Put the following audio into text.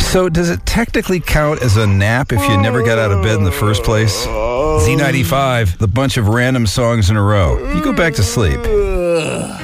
So does it technically count as a nap if you never got out of bed in the first place? Z95, the bunch of random songs in a row. You go back to sleep.